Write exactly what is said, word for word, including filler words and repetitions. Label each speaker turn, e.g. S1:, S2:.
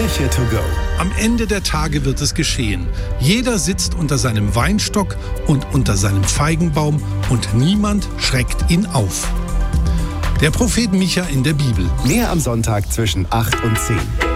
S1: Kirche to go.
S2: Am Ende der Tage wird es geschehen. Jeder sitzt unter seinem Weinstock und unter seinem Feigenbaum und niemand schreckt ihn auf. Der Prophet Micha in der Bibel.
S1: Mehr am Sonntag zwischen acht und zehn.